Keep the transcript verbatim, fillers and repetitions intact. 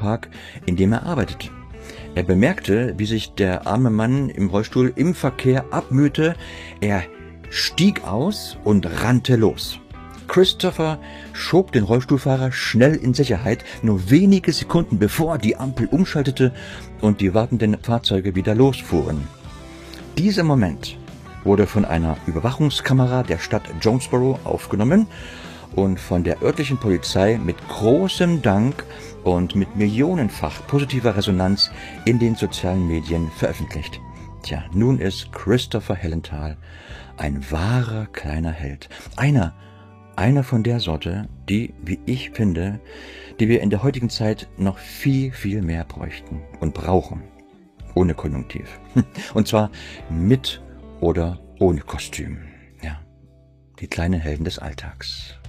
Fuhrpark, in dem er arbeitet. Er bemerkte, wie sich der arme Mann im Rollstuhl im Verkehr abmühte. Er stieg aus und rannte los. Christopher schob den Rollstuhlfahrer schnell in Sicherheit, nur wenige Sekunden bevor die Ampel umschaltete und die wartenden Fahrzeuge wieder losfuhren. Dieser Moment wurde von einer Überwachungskamera der Stadt Jonesboro aufgenommen und von der örtlichen Polizei mit großem Dank und mit millionenfach positiver Resonanz in den sozialen Medien veröffentlicht. Tja, nun ist Christopher Hellenthal ein wahrer kleiner Held. Einer, einer von der Sorte, die, wie ich finde, die wir in der heutigen Zeit noch viel, viel mehr bräuchten und brauchen. Ohne Konjunktiv. Und zwar mit oder ohne Kostüm. Ja, die kleinen Helden des Alltags.